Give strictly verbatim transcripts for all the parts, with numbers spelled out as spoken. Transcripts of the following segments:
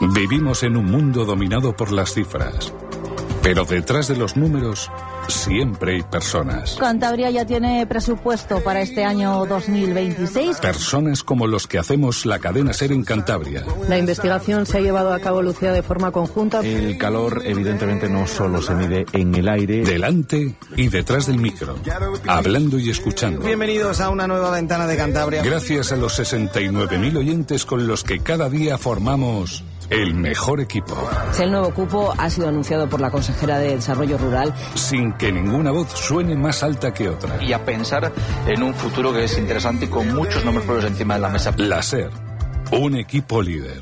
Vivimos en un mundo dominado por las cifras, pero detrás de los números siempre hay personas. Cantabria ya tiene presupuesto para este año dos mil veintiséis. Personas como los que hacemos la cadena SER en Cantabria. La investigación se ha llevado a cabo, Lucía, de forma conjunta. El calor, evidentemente, no solo se mide en el aire. Delante y detrás del micro, hablando y escuchando. Bienvenidos a una nueva ventana de Cantabria. Gracias a los sesenta y nueve mil oyentes con los que cada día formamos el mejor equipo. El nuevo cupo ha sido anunciado por la consejera de Desarrollo Rural. Sin que ninguna voz suene más alta que otra. Y a pensar en un futuro que es interesante y con muchos nombres propios encima de la mesa. La SER, un equipo líder.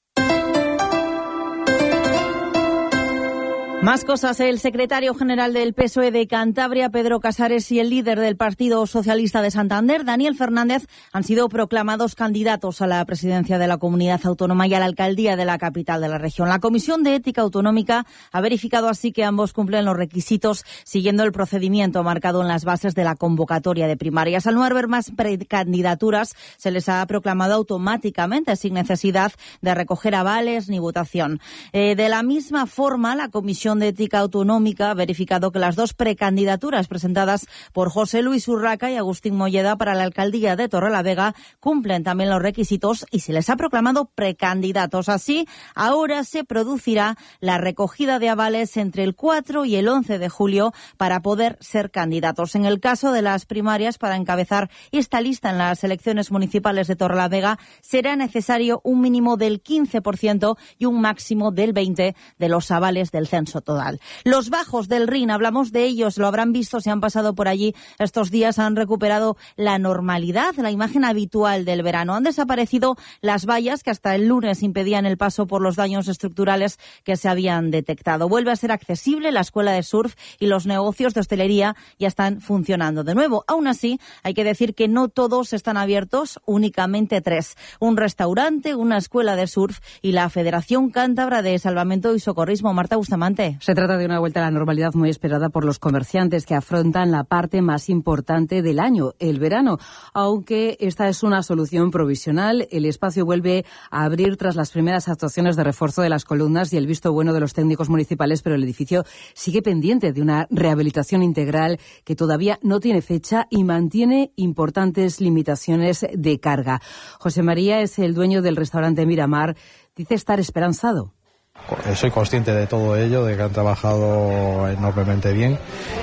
Más cosas. El secretario general del P S O E de Cantabria, Pedro Casares, y el líder del Partido Socialista de Santander, Daniel Fernández, han sido proclamados candidatos a la presidencia de la comunidad autónoma y a la alcaldía de la capital de la región. La Comisión de Ética Autonómica ha verificado así que ambos cumplen los requisitos siguiendo el procedimiento marcado en las bases de la convocatoria de primarias. Al no haber más precandidaturas, se les ha proclamado automáticamente sin necesidad de recoger avales ni votación. Eh, de la misma forma, la Comisión de Ética Autonómica ha verificado que las dos precandidaturas presentadas por José Luis Urraca y Agustín Molleda para la alcaldía de Torrelavega cumplen también los requisitos y se les ha proclamado precandidatos. Así, ahora se producirá la recogida de avales entre el cuatro y el once de julio para poder ser candidatos. En el caso de las primarias, para encabezar esta lista en las elecciones municipales de Torrelavega, será necesario un mínimo del quince por ciento y un máximo del veinte por ciento de los avales del censo total. Los bajos del Rin, hablamos de ellos, lo habrán visto si han pasado por allí estos días, han recuperado la normalidad, la imagen habitual del verano. Han desaparecido las vallas que hasta el lunes impedían el paso por los daños estructurales que se habían detectado. Vuelve a ser accesible la escuela de surf y los negocios de hostelería ya están funcionando de nuevo. Aún así, hay que decir que no todos están abiertos, únicamente tres. Un restaurante, una escuela de surf y la Federación Cántabra de Salvamento y Socorrismo. Marta Bustamante. Se trata de una vuelta a la normalidad muy esperada por los comerciantes que afrontan la parte más importante del año, el verano. Aunque esta es una solución provisional, el espacio vuelve a abrir tras las primeras actuaciones de refuerzo de las columnas y el visto bueno de los técnicos municipales, pero el edificio sigue pendiente de una rehabilitación integral que todavía no tiene fecha y mantiene importantes limitaciones de carga. José María es el dueño del restaurante Miramar. Dice estar esperanzado. Soy consciente de todo ello, de que han trabajado enormemente bien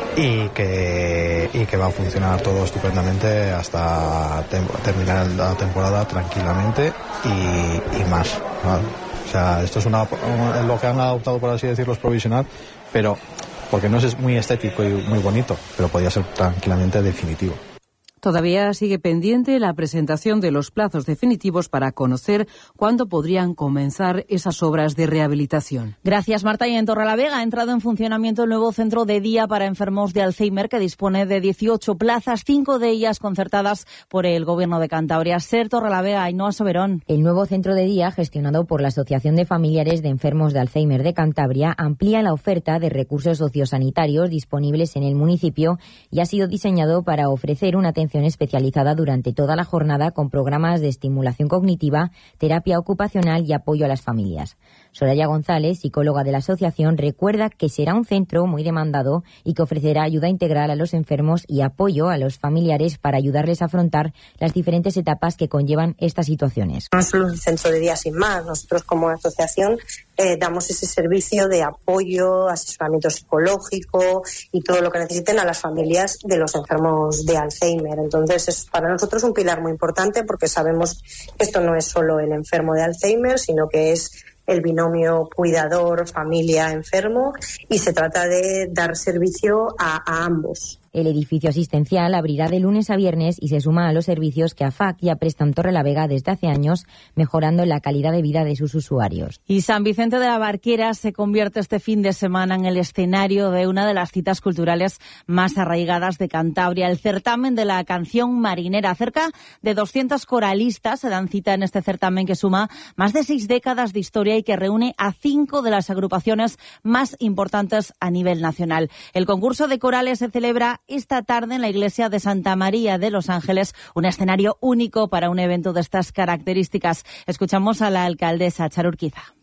y que, y que va a funcionar todo estupendamente hasta tem- terminar la temporada tranquilamente y, y más, ¿vale? O sea, esto es una, lo que han adoptado, por así decirlo, es provisional, pero porque no es muy estético y muy bonito, pero podría ser tranquilamente definitivo. Todavía sigue pendiente la presentación de los plazos definitivos para conocer cuándo podrían comenzar esas obras de rehabilitación. Gracias, Marta. Y en Torrelavega ha entrado en funcionamiento el nuevo centro de día para enfermos de Alzheimer que dispone de dieciocho plazas, cinco de ellas concertadas por el Gobierno de Cantabria. SER Torrelavega, Ainhoa Soberón. El nuevo centro de día, gestionado por la Asociación de Familiares de Enfermos de Alzheimer de Cantabria, amplía la oferta de recursos sociosanitarios disponibles en el municipio y ha sido diseñado para ofrecer una atención especializada durante toda la jornada con programas de estimulación cognitiva, terapia ocupacional y apoyo a las familias. Soraya González, psicóloga de la asociación, recuerda que será un centro muy demandado y que ofrecerá ayuda integral a los enfermos y apoyo a los familiares para ayudarles a afrontar las diferentes etapas que conllevan estas situaciones. No es solo un centro de día sin más. Nosotros como asociación eh, damos ese servicio de apoyo, asesoramiento psicológico y todo lo que necesiten a las familias de los enfermos de Alzheimer. Entonces es para nosotros un pilar muy importante porque sabemos que esto no es solo el enfermo de Alzheimer, sino que es el binomio cuidador, familia, enfermo, y se trata de dar servicio a, a ambos. El edificio asistencial abrirá de lunes a viernes y se suma a los servicios que A F A C ya presta en Torrelavega desde hace años, mejorando la calidad de vida de sus usuarios. Y San Vicente de la Barquera se convierte este fin de semana en el escenario de una de las citas culturales más arraigadas de Cantabria, el certamen de la canción marinera. Cerca de doscientos coralistas se dan cita en este certamen que suma más de seis décadas de historia y que reúne a cinco de las agrupaciones más importantes a nivel nacional. El concurso de corales se celebra esta tarde en la iglesia de Santa María de Los Ángeles, un escenario único para un evento de estas características. Escuchamos a la alcaldesa Charo Urquiza.